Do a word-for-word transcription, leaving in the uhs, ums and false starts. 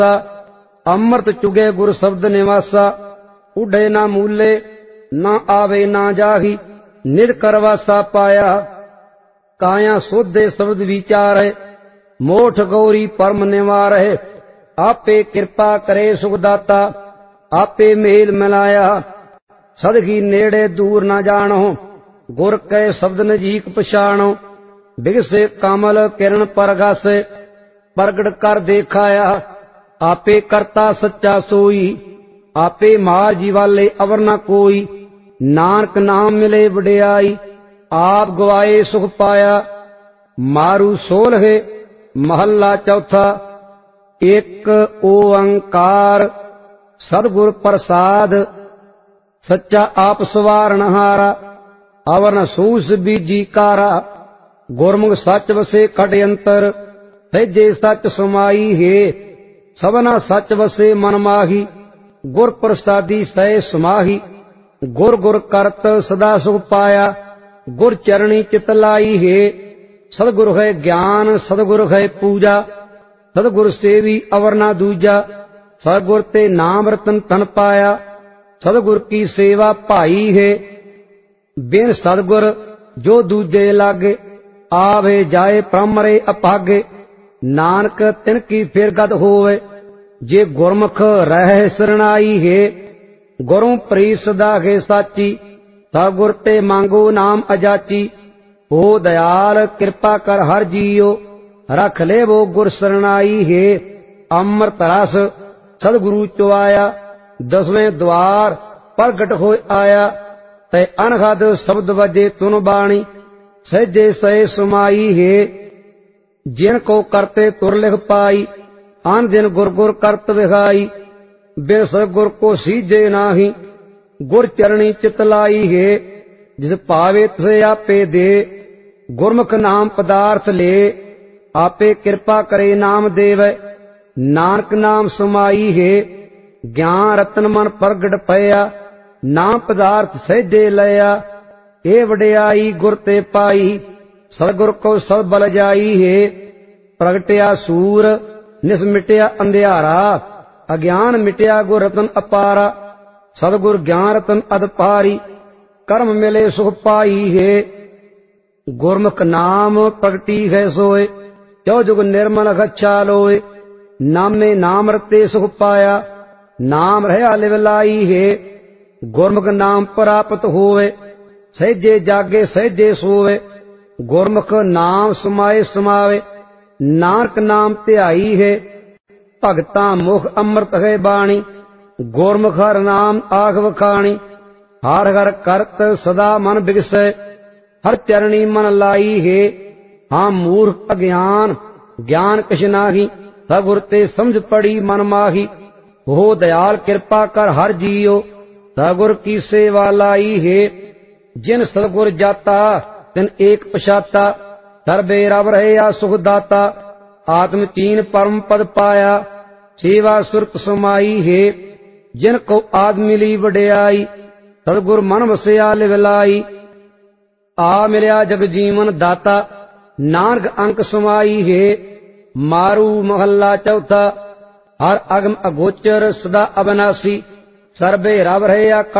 निवासा, अमृत चुगे गुर शब्द निवासा। उडे ना मूले ना आवे ना जाही, निज करवासा पाया। काया सोधे शब्द विचारे, मोठ गौरी परम निवारे। आपे कृपा करे सुखदाता, आपे मेल मिलाया। सदगी नेड़े दूर न जानो, गुर कै शब्द नजीक पछाणो। बिगसे कमल किरण परगासे, प्रगट कर देखाया। आपे करता सच्चा सोई, आपे मार जीवाले अवर न कोई। नानक नाम मिले वडियाई, आप गवाए सुख पाया। मारू सोलहे महला चौथा, एक ओंकार सदगुर प्रसाद। सच्चा आप सवारणहारा, अवर्ण सूस बीजी कारा। गुरमुख सच वसे खट अंतर, सैजे सच समाई है। सबना सच वसे मन माही, गुर प्रसादी सै समाही। गुर गुर करत सदा सुख पाया, गुर चरणी चित लाई है। सदगुर है ज्ञान सदगुर है पूजा, सदगुर सेवी अवर ना दूजा। सदगुर ते नाम रतन तन पाया, सदगुर की सेवा भाई है। बिन सदगुर जो दूजे लागे, आवे जाए प्रमरे अपागे। नानक तिनकी फिर गत होवे, जे गुरमुख रह सरणाई है। गुरु प्री सदा है साची, सदगुर ते मांगो नाम अजाची। हो दयाल कृपा कर हर जियो, रख ले वो गुर सरणाई है। अमृत रस सदगुरु चुआया, दसवें द्वार प्रगट हो आया। तै अनहद शब्द वजे तुन बाणी, सहजे सह सुमाई है। जिन को करते तुर लिख पाई, आन दिन गुर गुर करत विखाई। बिन सदगुर को सीजे नाही, गुर चरणी चित लाई है। जिस पावे तिसे आपे दे, गुरमुख नाम पदार्थ ले। आपे कृपा करे नाम देवै, नानक नाम समाई है। ज्ञान रतन मन प्रगट पया, नाम पदार्थ सहजे लया। ए वडियाई गुर ते पाई, सदगुर को सब बल जाई है। प्रगटिया सूर निस मिटिया अंधियारा, अज्ञान मिटिया गुर रतन अपारा। सदगुर ज्ञान रतन अदपारी, कर्म मिले सुख पाई है। गुरमुख नाम प्रगटी है सोए, जो जुग निर्मल गच्छा लोए। नामे नाम रते सुख पाया, नाम रहा लिवलाई है। गुरमुख नाम प्राप्त होवे, सहजे जागे सहजे सोवे। गुरमुख नाम समाए समावे, नानक नाम ध्याई है। भगता मुख अमृत है बाणी, गुरमुख हर नाम आख वखाणी। हर हर करत सदा मन बिगसै, हर चरणी मन लाई है। हाँ मूर्ख अज्ञान ज्ञान कछ नाही, सदगुर ते समझ पड़ी मन माही। हो दयाल कृपा कर हर जियो, सदगुर की सेवा लाई है। जिन सदगुर जाता तिन एक पछाता, सर्बे रब रहे सुख दाता। आत्म चीन परम पद पाया, सेवा सुरत समाई है। जिन को आद मिली वडियाई, सदगुर मन वसिया लिवलाई। आ मिलिया जग जीवन दाता, नानक अंक समाई है। मारू महला चौथा, हर अगम अगोचर सदा अविनाशी। सर्बे रब रहे